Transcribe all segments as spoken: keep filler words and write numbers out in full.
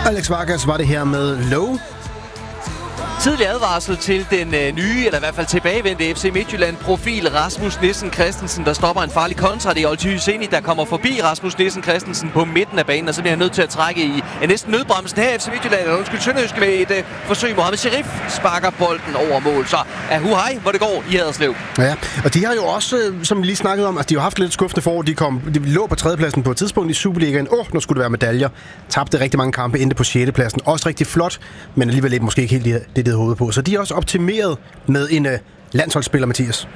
Alex Vargas var det her med Low. Tidlig advarsel til den øh, nye, eller i hvert fald tilbagevendte F C Midtjylland-profil Rasmus Nissen Christensen, der stopper en farlig kontra. Det er Olty Hyseni, der kommer forbi Rasmus Nissen Christensen på midten af banen, og så bliver han nødt til at trække i ja, næsten nødbremsen her. F C Midtjylland, og undskyld Sønderjyske med et øh, forsøg. Mohamed Sherif sparker bolden over mål. Så er hu hej, hvor det går i Haderslev. Ja, og de har jo også, som vi lige snakkede om, at de har haft lidt skuffende forår. De, kom, de lå på tredjepladsen på et tidspunkt i Superligaen. Åh, oh, nu skulle det være medaljer. Tabte rigtig mange kampe, endte på sjette pladsen. Også rigtig flot, men alligevel lidt måske ikke helt det, det, det hovedet på. Så de er også optimeret med en uh, landsholdsspiller, Mathias.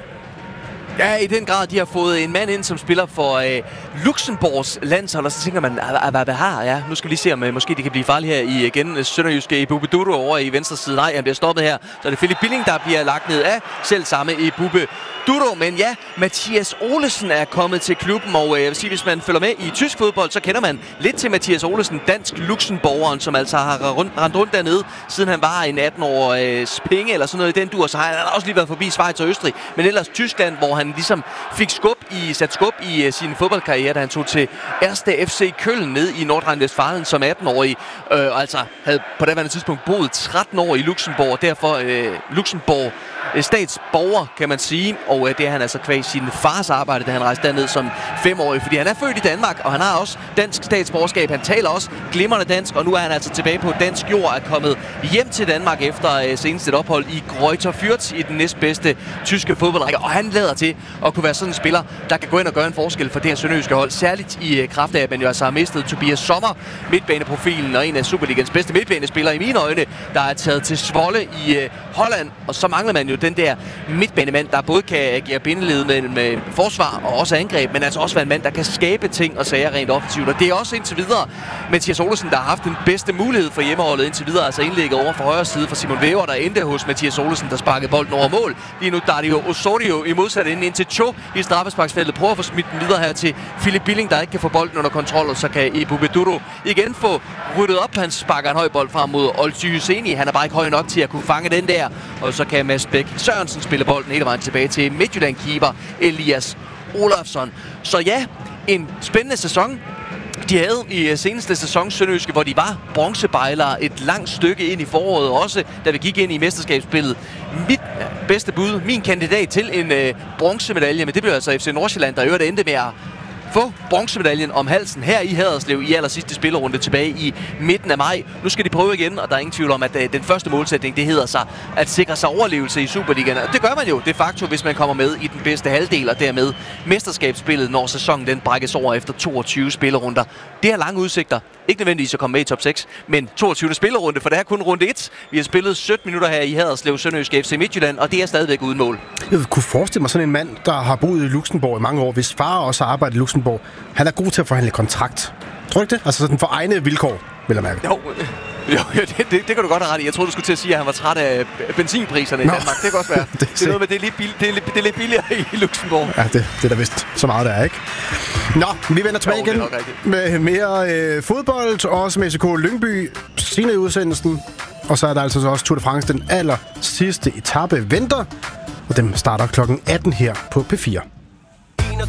Ja, i den grad. De har fået en mand ind, som spiller for øh, Luxembourgs landshold, og så tænker man, hvad har ja, nu skal vi lige se, om øh, måske de kan blive farlige her i igen Sønderjyske Ebube Dudo over i venstre side. Nej, han bliver stoppet her. Så er det Philip Billing, der bliver lagt ned af selv samme Ebube Dudo. Men ja, Mathias Olesen er kommet til klubben, og øh, jeg vil sige, hvis man følger med i tysk fodbold, så kender man lidt til Mathias Olesen, dansk Luxembourgeren, som altså har rundt, rendt rundt dernede, siden han var en atten-årig penge eller sådan noget i den dur. Så har han også lige været forbi Schweiz og Østrig, men ellers Tyskland, hvor han ligesom fik skub i, sat skub i uh, sin fodboldkarriere, da han tog til Erste F C Köln ned i Nordrhein-Westfalen som atten-årig. Øh, og altså havde på det tidspunkt boet tretten år i Luxembourg, og derfor øh, Luxembourg øh, statsborger, kan man sige. Og øh, det er han altså kvæg sin fars arbejde, da han rejste derned som femårig, fordi han er født i Danmark, og han har også dansk statsborgerskab. Han taler også glimrende dansk, og nu er han altså tilbage på dansk jord, er kommet hjem til Danmark efter øh, senest et ophold i Greuther Fürth i den næstbedste tyske fodboldrække, og han lader til at kunne være sådan en spiller, der kan gå ind og gøre en forskel for det her sønderjyske hold. Særligt i uh, kraft af, at man jo altså har mistet Tobias Sommer, midtbaneprofilen og en af Superligans bedste midtbanespillere i mine øjne, der er taget til Zwolle i uh, Holland. Og så mangler man jo den der midtbanemand, der både kan agere bindeled med, med forsvar og også angreb, men altså også være en mand, der kan skabe ting og sager rent offensivt. Og det er også indtil videre Mathias Olesen, der har haft den bedste mulighed for hjemmeholdet indtil videre, altså indlægget over for højre side for Simon Væver, der endte hos Mathias Olesen, der sparkede bolden over mål. Lige nu der er det jo Osorio i modsat ende ind til Cho i straffesparksfeltet. Prøver at få smidt den videre her til Philip Billing, der ikke kan få bolden under kontrol, og så kan Ebube Dudo igen få ryddet op. Han sparker en høj bold frem mod Olty Hyseni. Han er bare ikke høj nok til at kunne fange den der. Og så kan Mads Bæk Sørensen spille bolden hele vejen tilbage til Midtjylland-keeper Elias Olafsson. Så ja, en spændende sæson. De havde i seneste sæson Sønderjyske, hvor de var bronzebejlere et langt stykke ind i foråret, også da vi gik ind i mesterskabsspillet. Mit bedste bud, min kandidat til en øh, bronzemedalje, men det blev altså F C Nordsjælland, der øvrigt endte med at få bronzemedaljen om halsen her i Haderslev i aller sidste spillerunde tilbage i midten af maj. Nu skal de prøve igen, og der er ingen tvivl om, at øh, den første målsætning, det hedder sig at sikre sig overlevelse i Superligaen. Og det gør man jo de facto, hvis man kommer med i den bedste halvdel, og dermed mesterskabsspillet, når sæsonen den brækkes over efter toogtyve spillerunder. Det har lange udsigter. Ikke nødvendigvis at komme med i top seks, men toogtyvende spillerunde, for det er kun runde et. Vi har spillet sytten minutter her i Haderslev, Sønderjyske F C Midtjylland, og det er stadigvæk uden mål. Jeg kunne forestille mig sådan en mand, der har boet i Luxembourg i mange år, hvis far også har arbejdet i Luxembourg. Han er god til at forhandle kontrakt. Tror du ikke det? Altså sådan for egne vilkår, vil jeg mærke. Jo, jo det, det, det kan du godt have ret i. Jeg troede, du skulle til at sige, at han var træt af benzinpriserne Nå. i Danmark. Det kan også være. det, det er noget med, det er, lidt billig, det, er lidt, det er lidt billigere i Luxembourg. Ja, det, det er da vist så meget, der er, ikke? Nå, vi vender tilbage jo, igen med mere øh, fodbold, også med F C K Lyngby senere i udsendelsen. Og så er der altså også Tour de France, den aller sidste etape venter. Og den starter klokken atten her på P fire.